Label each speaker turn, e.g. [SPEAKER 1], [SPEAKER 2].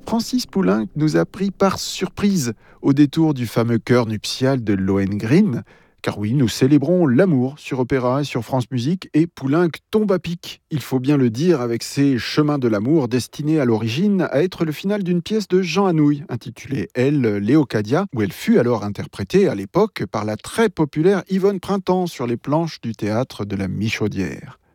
[SPEAKER 1] Francis Poulenc nous a pris par surprise au détour du fameux chœur nuptial de Lohengrin. Car oui, nous célébrons l'amour sur Opéra et sur France Musique et Poulenc tombe à pic, il faut bien le dire, avec ses chemins de l'amour destinés à l'origine à être le final d'une pièce de Jean Anouilh intitulée Elle, Léocadia, où elle fut alors interprétée à l'époque par la très populaire Yvonne Printemps sur les planches du théâtre de la Michaudière.